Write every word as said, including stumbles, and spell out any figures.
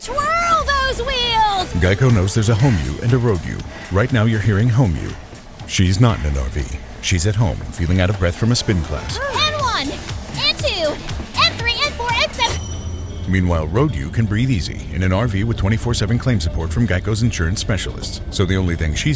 Twirl those wheels! Geico knows there's a home you and a road you. Right now you're hearing home you. She's not in an R V. She's at home, feeling out of breath from a spin class. And one, and two, and three, and four, and seven. Meanwhile, road you can breathe easy in an R V with twenty-four seven claim support from Geico's insurance specialists. So the only thing she's